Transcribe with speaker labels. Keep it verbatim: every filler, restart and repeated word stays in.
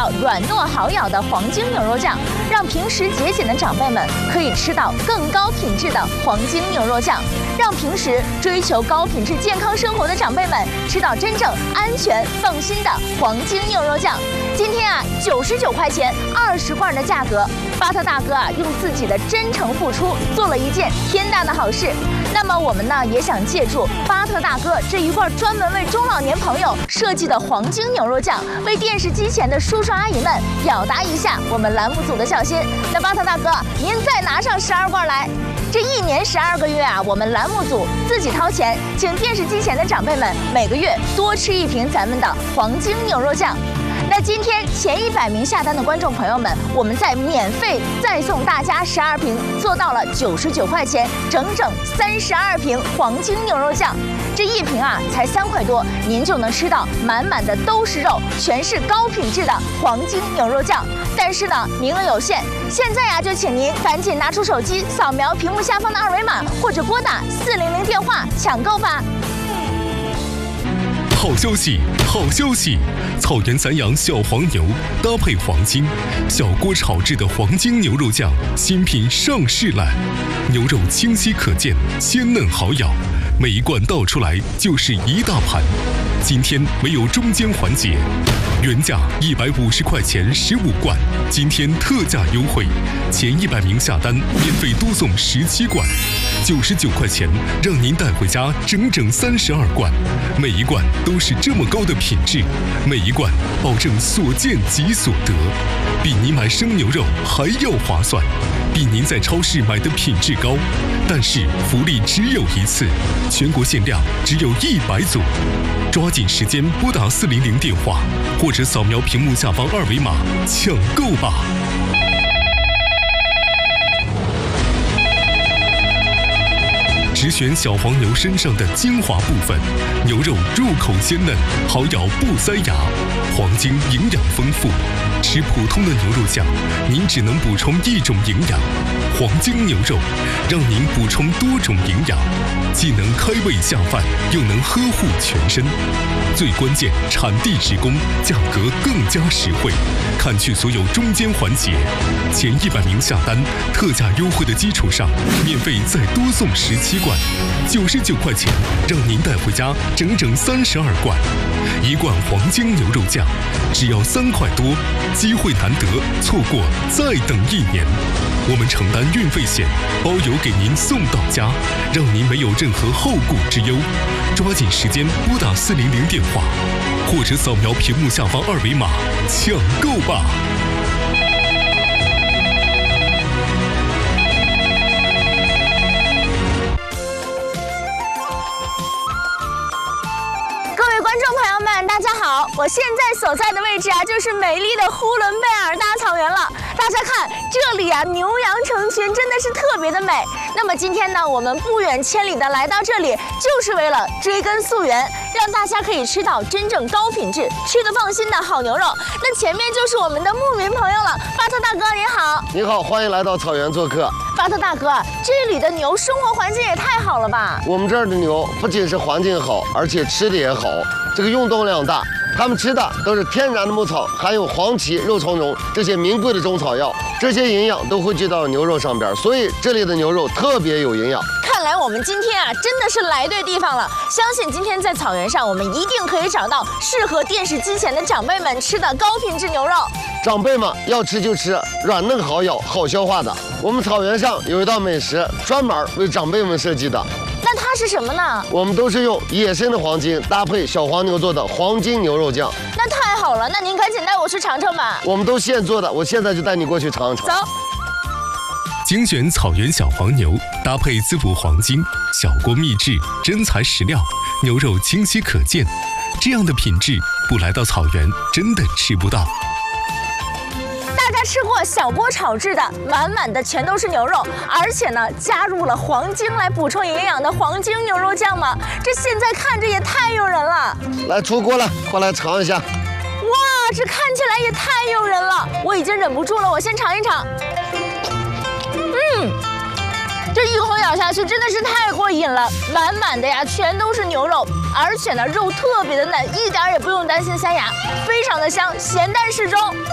Speaker 1: 到软糯好咬的黄金牛肉酱，让平时节俭的长辈们可以吃到更高品质的黄金牛肉酱，让平时追求高品质健康生活的长辈们吃到真正安全放心的黄金牛肉酱。今天啊，九十九块钱二十罐的价格，巴特大哥啊用自己的真诚付出做了一件天大的好事。那么我们呢也想借助巴特大哥这一罐专门为中老年朋友设计的黄金牛肉酱，为电视机前的叔叔阿姨们表达一下我们栏目组的孝心。那巴特大哥，您再拿上十二罐来。这一年十二个月啊，我们栏目组自己掏钱，请电视机前的长辈们每个月多吃一瓶咱们的黄金牛肉酱。那今天前一百名下单的观众朋友们，我们再免费再送大家十二瓶，做到了九十九块钱，整整三十二瓶黄金牛肉酱。这一瓶啊才三块多，您就能吃到满满的都是肉，全是高品质的黄金牛肉酱。但是呢，名额有限，现在呀、啊、就请您赶紧拿出手机，扫描屏幕下方的二维码，或者拨打四零零电话抢购吧。
Speaker 2: 好消息，好消息！草原散养小黄牛搭配黄金，小锅炒制的黄金牛肉酱新品上市了。牛肉清晰可见，鲜嫩好咬，每一罐倒出来就是一大盘。今天没有中间环节，原价一百五十块钱十五罐，今天特价优惠，前一百名下单免费多送十七罐。九十九块钱，让您带回家整整三十二罐，每一罐都是这么高的品质，每一罐保证所见即所得，比您买生牛肉还要划算，比您在超市买的品质高。但是福利只有一次，全国限量只有一百组，抓紧时间拨打四零零电话，或者扫描屏幕下方二维码抢购吧。只选小黄牛身上的精华部分，牛肉入口鲜嫩，好咬不塞牙。黄金营养丰富，吃普通的牛肉酱，您只能补充一种营养。黄金牛肉让您补充多种营养，既能开胃下饭，又能呵护全身。最关键，产地直供，价格更加实惠。看去所有中间环节，前一百名下单，特价优惠的基础上，免费再多送十七罐，九十九块钱，让您带回家整整三十二罐。一罐黄金牛肉酱只要三块多，机会难得，错过再等一年。我们承担运费险，包邮给您送到家，让您没有任何后顾之忧。抓紧时间拨打四零零电话，或者扫描屏幕下方二维码抢购吧。
Speaker 1: 大家好，我现在所在的位置啊，就是美丽的呼伦贝尔大草原了。大家看，这里啊，牛羊成群，真的是特别的美。那么今天呢，我们不远千里的来到这里，就是为了追根溯源，让大家可以吃到真正高品质、吃得放心的好牛肉。那前面就是我们的牧民朋友了，巴特大哥您好。
Speaker 3: 你好，欢迎来到草原做客。
Speaker 1: 巴特大哥，这里的牛生活环境也太好了吧？
Speaker 3: 我们这儿的牛不仅是环境好，而且吃的也好，这个运动量大。他们吃的都是天然的牧草，含有黄芪、肉苁蓉这些名贵的中草药，这些营养都汇聚到牛肉上边，所以这里的牛肉特别有营养。
Speaker 1: 看来我们今天啊，真的是来对地方了。相信今天在草原上，我们一定可以找到适合电视机前的长辈们吃的高品质牛肉。
Speaker 3: 长辈们要吃就吃软嫩好咬、好消化的。我们草原上有一道美食，专门为长辈们设计的。
Speaker 1: 那它是什么呢？
Speaker 3: 我们都是用野生的黄金搭配小黄牛做的黄金牛肉酱。
Speaker 1: 那太好了，那您赶紧带我去尝尝吧。
Speaker 3: 我们都现做的，我现在就带你过去尝一尝。
Speaker 1: 走。
Speaker 2: 精选草原小黄牛，搭配滋补黄金，小锅秘制，真材实料，牛肉清晰可见，这样的品质不来到草原真的吃不到。
Speaker 1: 大家吃过小锅炒制的，满满的全都是牛肉，而且呢加入了黄精来补充营养的黄金牛肉酱吗？这现在看着也太诱人了。
Speaker 3: 来出锅了，快来尝一下。
Speaker 1: 哇，这看起来也太诱人了，我已经忍不住了，我先尝一尝。嗯，这一口咬下去真的是太过瘾了，满满的呀全都是牛肉，而且呢肉特别的嫩，一点也不用担心塞牙，非常的香，咸淡适中。